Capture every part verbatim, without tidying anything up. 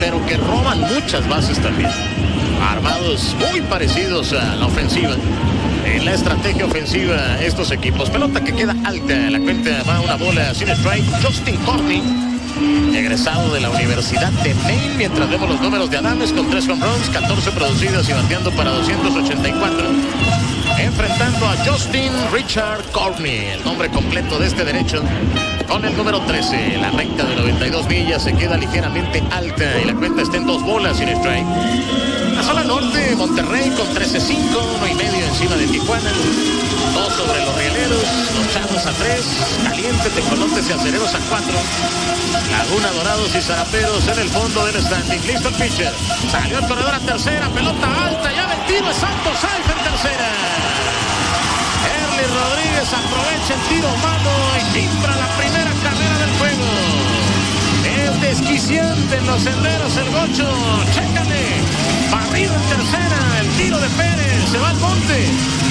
pero que roban muchas bases también. Armados muy parecidos a la ofensiva. En la estrategia ofensiva, estos equipos. Pelota que queda alta. La cuenta va una bola sin strike. Justin Courtney, egresado de la Universidad de Maine, mientras vemos los números de Adames con tres home runs, catorce producidas y bateando para doscientos ochenta y cuatro. Enfrentando a Justin Richard Courtney, el nombre completo de este derecho, con el número trece. La recta de noventa y dos millas se queda ligeramente alta y la cuenta está en dos bolas sin strike. La zona norte, Monterrey con trece cinco, uno y medio encima de Tijuana. Dos sobre los rieleros, los Charros a tres, Caliente, Tecolotes y Acereros a cuatro. Laguna, Dorados y Zaraperos en el fondo del standing. Listo el pitcher. Salió el corredor a tercera, pelota alta, ya el tiro es Santos, safe en tercera. Erly Rodríguez aprovecha el tiro humano y timbra la primera carrera del juego. Es desquiciante en los senderos el gocho. Chécale. Barrido en tercera, el tiro de Pérez, se va al monte.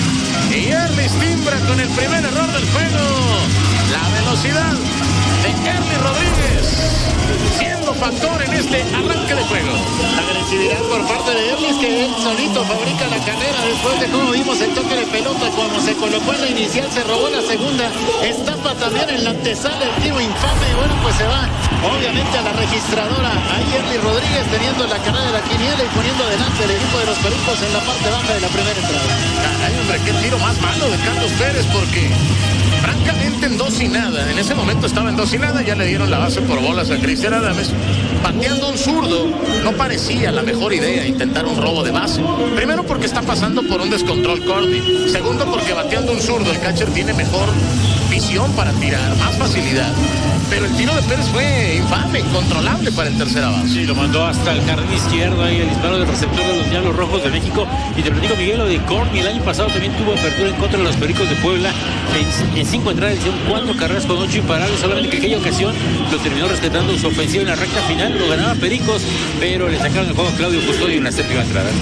Y Erly timbra con el primer error del juego. La velocidad de Erly Rodríguez siendo factor en este arranque de juego. La agresividad por parte de Erly es que él solito fabrica la carrera después de cómo vimos el toque de pelota cuando se colocó en la inicial, se robó la segunda, estapa también en la antesala el tiro infame. Bueno, pues se va obviamente a la registradora. Ahí Erly Rodríguez teniendo la carrera de la quiniela y poniendo delante el equipo de los Pericos en la parte baja de la primera entrada. Caray, hombre, qué tiro más malo de Carlos Pérez, porque francamente en dos y nada, en ese momento estaba en dos y nada, ya le dieron la base por bolas a Cristian Adames. Bateando un zurdo no parecía la mejor idea intentar un robo de base. Primero porque está pasando por un descontrol Courtney. Segundo porque bateando un zurdo el catcher tiene mejor visión para tirar, más facilidad. Pero el tiro de Pérez fue infame, incontrolable para el tercera base. Sí, lo mandó hasta el jardín izquierdo, ahí el disparo del receptor de los Diablos Rojos de México. Y te platico, Miguel, lo de Courtney el año pasado también tuvo apertura en contra de los Pericos de Puebla. En, en cinco entradas hicieron cuatro carreras con ocho imparables, solamente que aquella ocasión lo terminó rescatando su ofensiva en la recta final, lo ganaba Pericos, pero le sacaron el juego a Claudio Custodio en la séptima entrada.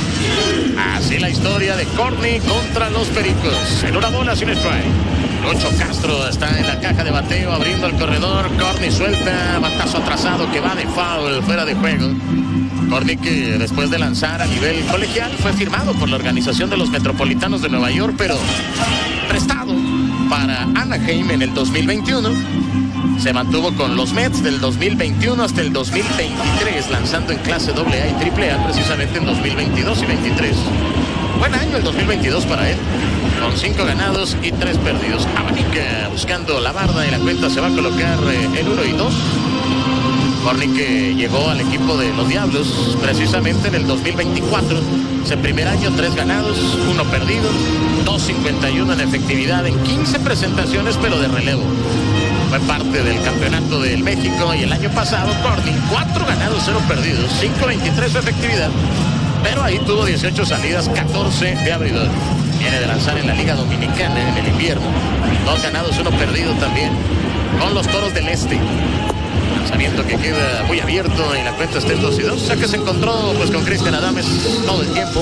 Así la historia de Courtney contra los Pericos. En una bola sin strike. Lucho Castro está en la caja de bateo abriendo el corredor. Courtney suelta, batazo atrasado que va de foul, fuera de juego. Courtney, que después de lanzar a nivel colegial fue firmado por la organización de los Metropolitanos de Nueva York, pero prestado para Anaheim en el dos mil veintiuno. Se mantuvo con los Mets del dos mil veintiuno hasta el dos mil veintitrés, lanzando en clase doble A y triple A precisamente en dos mil veintidós y veintitrés. Buen año el dos mil veintidós para él, con cinco ganados y tres perdidos. Abanica buscando la barda y la cuenta se va a colocar eh, en uno y dos. Courtney, que llegó al equipo de los Diablos precisamente en el dos mil veinticuatro. Ese primer año, tres ganados, uno perdido, dos cincuenta y uno en efectividad en quince presentaciones, pero de relevo. Fue parte del campeonato del México y el año pasado Courtney, cuatro ganados, cero perdidos, cinco veintitrés su efectividad. Pero ahí tuvo dieciocho salidas, catorce de abridor. Viene de lanzar en la Liga Dominicana en el invierno. Dos ganados, uno perdido también con los Toros del Este. Lanzamiento que queda muy abierto y la cuenta está en dos y dos. O sea que se encontró pues con Cristian Adames todo el tiempo.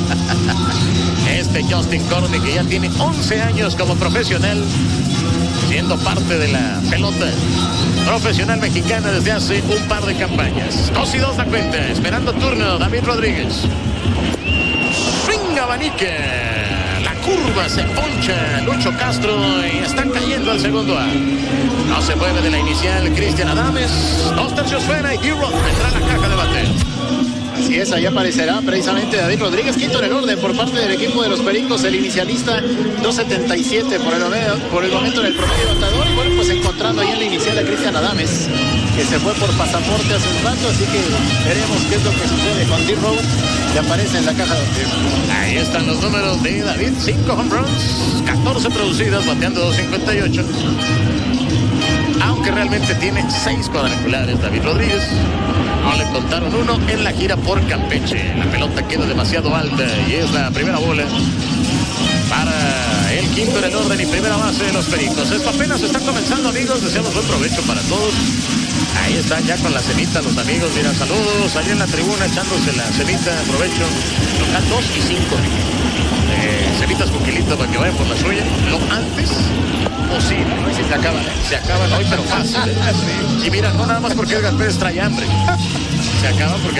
Este Justin Courtney, que ya tiene once años como profesional, siendo parte de la pelota profesional mexicana desde hace un par de campañas. Dos y dos la cuenta, esperando turno David Rodríguez. Swing abanica, la curva se poncha Lucho Castro y está cayendo al segundo A. No se mueve de la inicial Cristian Adames, dos tercios fuera y Hero vendrá a la caja de bateo. Así es, ahí aparecerá precisamente David Rodríguez, quinto en el orden por parte del equipo de los Pericos, el inicialista dos setenta y siete por el, por el momento en el promedio anotador. Y bueno, pues encontrando ahí en la inicial a Cristian Adames, que se fue por pasaporte hace un rato, así que veremos qué es lo que sucede con D-Road, que aparece en la caja de bateo. Ahí están los números de David, cinco home runs, catorce producidas, bateando dos cincuenta y ocho. Aunque realmente tiene seis cuadrangulares David Rodríguez. No le contaron uno en la gira por Campeche. La pelota queda demasiado alta y es la primera bola para el quinto en el orden y primera base de los Pericos. Esto apenas está comenzando, amigos. Deseamos buen provecho para todos. Ahí están ya con la cenita los amigos. Mira, saludos allá en la tribuna echándose la cenita. Aprovecho. Local dos y cinco. Eh, cenitas con kilito para que vayan por la suya. Lo antes posible. Si se acaban, ¿eh? Se acaban hoy, pero fácil. ¿Eh? Y mira, no nada más porque Edgar Pérez trae hambre. Se acaban porque